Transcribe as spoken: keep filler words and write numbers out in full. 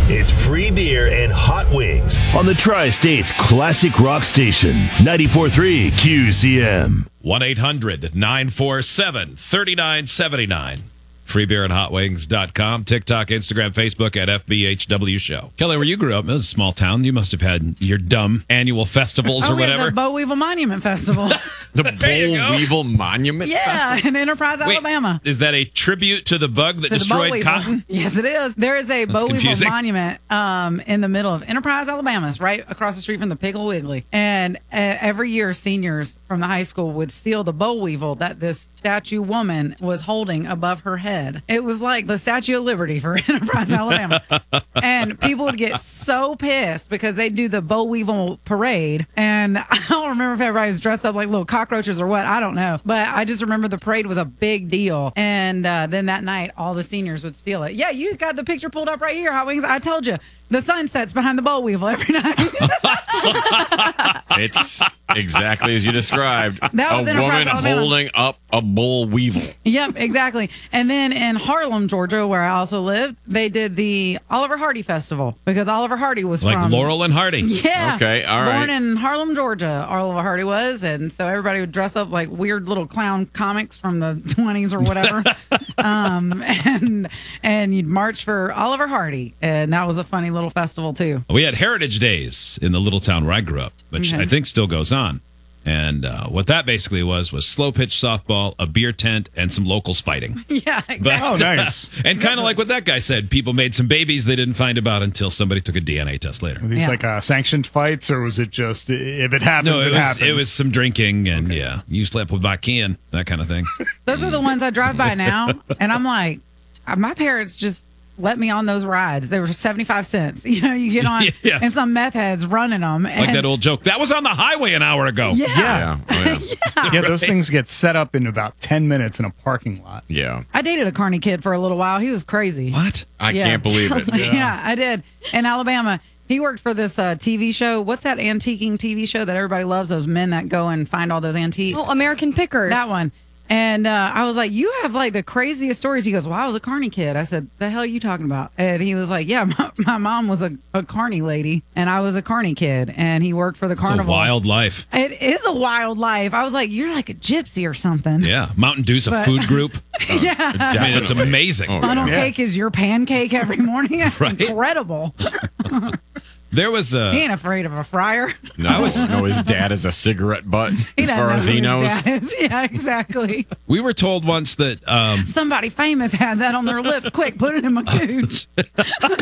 It's free beer and hot wings on the Tri-State's classic rock station, ninety-four point three Q C M. one eight hundred nine four seven three nine seven nine. free beer and hot wings dot com. TikTok, Instagram, Facebook at F B H W Show. Kelly, where you grew up, it was a small town. You must have had your dumb annual festivals oh, or whatever. The Boll Weevil Monument Festival. The Boll Weevil Monument yeah, Festival? in Enterprise, Wait, Alabama. Is that a tribute to the bug that To the Boll destroyed Weevil. cotton? Yes, it is. There is a That's Boll Weevil confusing. Monument um, in the middle of Enterprise, Alabama. It's right across the street from the Piggly Wiggly. And uh, every year, seniors from the high school would steal the Boll Weevil that this statue woman was holding above her head. It was like the Statue of Liberty for Enterprise, Alabama. And people would get so pissed because they do the Boll Weevil parade. And I don't remember if everybody was dressed up like little cockroaches or what. I don't know. But I just remember the parade was a big deal. And uh, then that night, all the seniors would steal it. Yeah, you got the picture pulled up right here, Hot Wings. I told you. The sun sets behind the Boll Weevil every night. It's exactly as you described. That was a Enterprise, woman Alabama. holding up a Boll Weevil. Yep, exactly. And then in Harlem, Georgia, where I also lived, they did the Oliver Hardy Festival because Oliver Hardy was Like from Laurel and Hardy. Yeah. Okay, all right. Born in Harlem, Georgia, Oliver Hardy was. And so everybody would dress up like weird little clown comics from the twenties or whatever. um, and and you'd march for Oliver Hardy. And that was a funny little festival, too. We had Heritage Days in the little town where I grew up, which Okay. I think still goes on. And uh, what that basically was was slow pitch softball, a beer tent, and some locals fighting. Yeah, exactly. But, Oh, nice. and kind of like what that guy said, people made some babies they didn't find about until somebody took a D N A test later. Were these Yeah. like uh, sanctioned fights, or was it just if it happens, No, it it, was happens? it was some drinking and yeah, you slept with my kin, that kind of thing. Those are the ones I drive by now, and I'm like, uh, my parents just let me on those rides. They were seventy-five cents. You know, you get on, Yes. and some meth heads running them. And, Like that old joke. That was on the highway an hour ago. Yeah. Yeah. Yeah. Oh, yeah. Yeah, those things get set up in about ten minutes in a parking lot. Yeah. I dated a Carney kid for a little while. He was crazy. What? I Yeah. can't believe it. Yeah. I did. In Alabama, he worked for this uh, T V show. What's that antiquing T V show that everybody loves? Those men that go and find all those antiques. Oh, American Pickers. That one. And uh, I was like, you have like the craziest stories. He goes, well, I was a Carney kid. I said, the hell are you talking about? And he was like, yeah, my, my mom was a, a Carney lady and I was a Carney kid. And he worked for the It's a carnival. wild life. It is a wild life. I was like, you're like a gypsy or something. Yeah. Mountain Dew's a But- food group. Yeah. I mean, it's amazing. Oh, Funnel Yeah. cake is your pancake every morning. That's Right. incredible. There was a. He ain't afraid of a fryer. No, no, his dad is a cigarette butt, He as doesn't far know as who he his knows. dad is. Yeah, exactly. We were told once that um, Somebody famous had that on their lips. Quick, put it in my gooch.